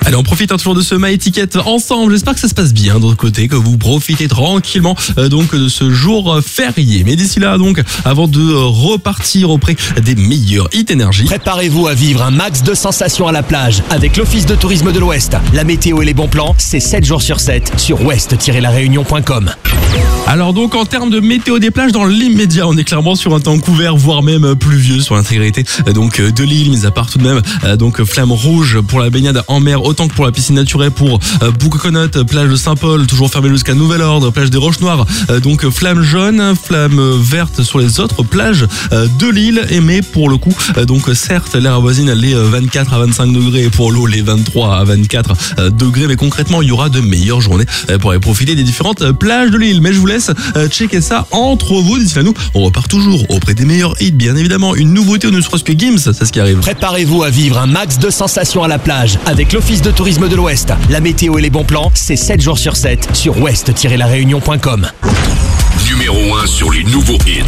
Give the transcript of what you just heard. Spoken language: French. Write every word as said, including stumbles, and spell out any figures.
Allez, on profite hein, toujours de ce My Ticket ensemble. J'espère que ça se passe bien de l'autre côté, que vous profitez tranquillement euh, donc de ce jour euh, férié. Mais d'ici là, donc, avant de euh, repartir auprès des meilleurs hits énergie. Préparez-vous à vivre un max de sensations à la plage avec l'Office de tourisme de l'Ouest. La météo et les bons plans, c'est sept jours sur sept sur ouest tiret la réunion point com. Alors donc en termes de météo des plages, dans l'immédiat, on est clairement sur un temps couvert, voire même pluvieux sur l'intégrité donc de l'île, mis à part tout de même donc flamme rouge pour la baignade en mer, autant que pour la piscine naturelle pour Boucoconot, plage de Saint-Paul, toujours fermée jusqu'à nouvel ordre, plage des Roches Noires, donc flamme jaune, flamme verte sur les autres plages de l'île, et mais pour le coup, donc certes l'air avoisine les vingt-quatre à vingt-cinq degrés, et pour l'eau les vingt-trois à vingt-quatre degrés, mais concrètement il y aura de meilleures journées pour aller profiter des différentes plages de l'île. Mais je vous laisse checker ça entre vous. D'ici là, nous, on repart toujours auprès des meilleurs hits, bien évidemment. Une nouveauté ou ne serait-ce que Gims, c'est ce qui arrive. Préparez-vous à vivre un max de sensations à la plage avec l'Office de tourisme de l'Ouest. La météo et les bons plans, c'est sept jours sur sept sur ouest tiret la réunion point com. Numéro un sur les nouveaux hits.